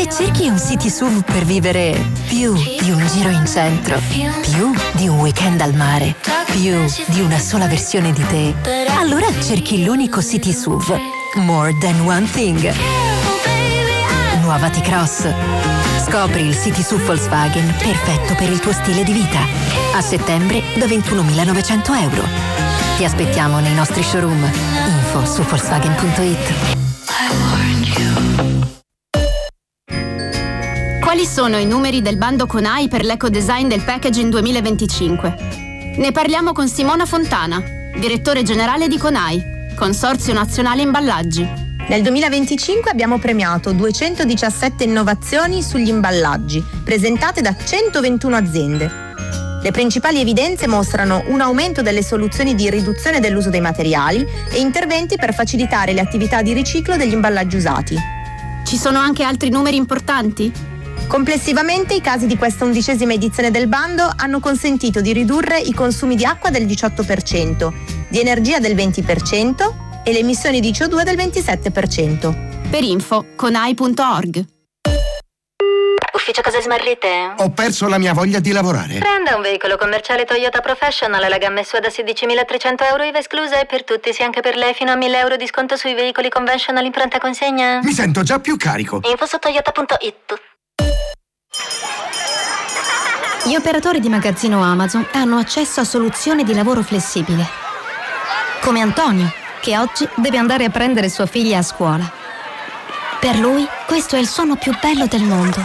Se cerchi un city SUV per vivere più di un giro in centro, più di un weekend al mare, più di una sola versione di te, allora cerchi l'unico city SUV. More than one thing. Nuova T-Cross. Scopri il city SUV Volkswagen perfetto per il tuo stile di vita. A settembre da 21.900 euro. Ti aspettiamo nei nostri showroom. Info su Volkswagen.it. Quali sono i numeri del bando CONAI per l'eco-design del packaging 2025? Ne parliamo con Simona Fontana, direttore generale di CONAI, Consorzio Nazionale Imballaggi. Nel 2025 abbiamo premiato 217 innovazioni sugli imballaggi, presentate da 121 aziende. Le principali evidenze mostrano un aumento delle soluzioni di riduzione dell'uso dei materiali e interventi per facilitare le attività di riciclo degli imballaggi usati. Ci sono anche altri numeri importanti? Complessivamente i casi di questa 11ª edizione del bando hanno consentito di ridurre i consumi di acqua del 18%, di energia del 20% e le emissioni di CO2 del 27%. Per info, conai.org. Ufficio Case Smarrite? Ho perso la mia voglia di lavorare. Prenda un veicolo commerciale Toyota Professional, la gamma è sua da 16.300 euro IVA esclusa e per tutti, sia anche per lei, fino a 1.000 euro di sconto sui veicoli conventional in pronta consegna. Mi sento già più carico. Info su toyota.it. Gli operatori di magazzino Amazon hanno accesso a soluzioni di lavoro flessibile. Come Antonio, che oggi deve andare a prendere sua figlia a scuola. Per lui, questo è il suono più bello del mondo.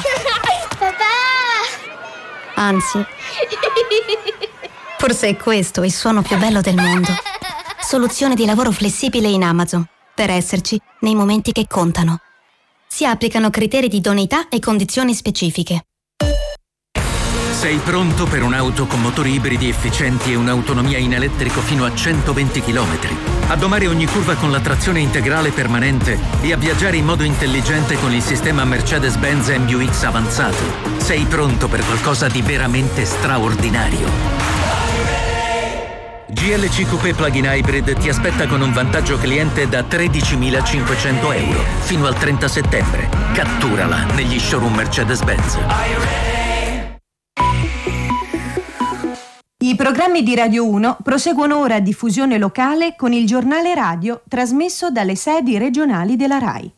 Anzi, forse è questo il suono più bello del mondo. Soluzione di lavoro flessibile in Amazon, per esserci nei momenti che contano. Si applicano criteri di idoneità e condizioni specifiche. Sei pronto per un'auto con motori ibridi efficienti e un'autonomia in elettrico fino a 120 km? A domare ogni curva con la trazione integrale permanente e a viaggiare in modo intelligente con il sistema Mercedes-Benz MBUX avanzato. Sei pronto per qualcosa di veramente straordinario. GLC Coupé Plug-in Hybrid ti aspetta con un vantaggio cliente da 13.500 euro fino al 30 settembre. Catturala negli showroom Mercedes-Benz. I programmi di Radio 1 proseguono ora a diffusione locale con il giornale radio trasmesso dalle sedi regionali della RAI.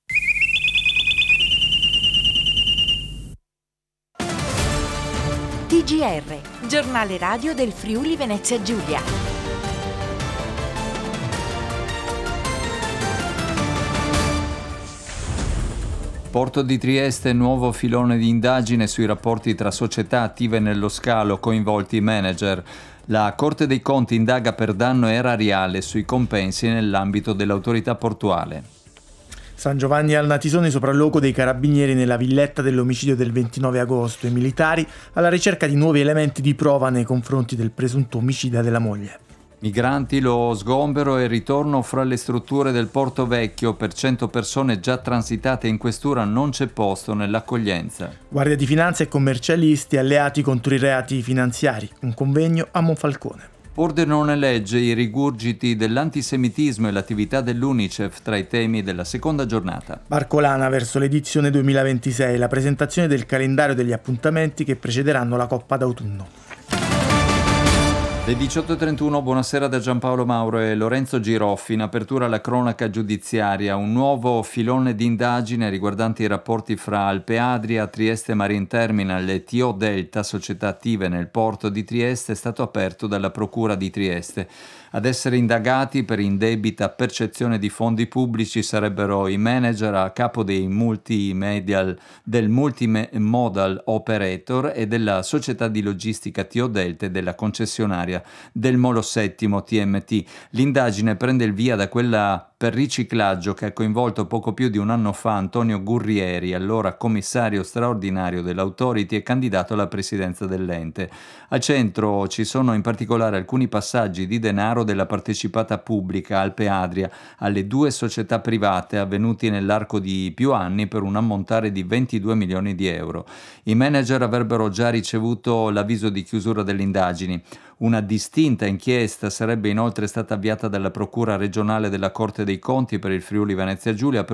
TGR, giornale radio del Friuli Venezia Giulia. Porto di Trieste, nuovo filone di indagine sui rapporti tra società attive nello scalo, coinvolti i manager. La Corte dei Conti indaga per danno erariale sui compensi nell'ambito dell'autorità portuale. San Giovanni al Natisone, sopralluogo dei carabinieri nella villetta dell'omicidio del 29 agosto. I militari alla ricerca di nuovi elementi di prova nei confronti del presunto omicida della moglie. Migranti, lo sgombero e il ritorno fra le strutture del Porto Vecchio. Per 100 persone già transitate in questura non c'è posto nell'accoglienza. Guardia di Finanza e commercialisti alleati contro i reati finanziari. Un convegno a Monfalcone. Pordenone legge i rigurgiti dell'antisemitismo e l'attività dell'UNICEF tra i temi della seconda giornata. Barcolana verso l'edizione 2026, la presentazione del calendario degli appuntamenti che precederanno la Coppa d'autunno. Le 18.31, buonasera da Giampaolo Mauro e Lorenzo Giroffi. In apertura alla cronaca giudiziaria, un nuovo filone di indagine riguardanti i rapporti fra Alpe Adria, Trieste Marine Terminal e TO Delta, società attive nel porto di Trieste, è stato aperto dalla Procura di Trieste. Ad essere indagati per indebita percezione di fondi pubblici sarebbero i manager a capo del multimodal operator e della società di logistica TO Delta e della concessionaria del Molo Settimo TMT. L'indagine prende il via da quella per riciclaggio che ha coinvolto poco più di un anno fa Antonio Gurrieri, allora commissario straordinario dell'Authority e candidato alla presidenza dell'ente. Al centro ci sono in particolare alcuni passaggi di denaro della partecipata pubblica Alpe Adria alle due società private avvenuti nell'arco di più anni per un ammontare di 22 milioni di euro. I manager avrebbero già ricevuto l'avviso di chiusura delle indagini. Una distinta inchiesta sarebbe inoltre stata avviata dalla Procura regionale della Corte dei Conti per il Friuli Venezia Giulia per